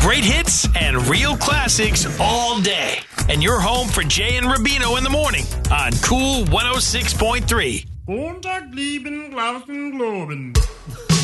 Great hits and real classics all day. And you're home for Jay and Rubino in the morning on Cool 106.3. Montag, lieben, glauben, globen.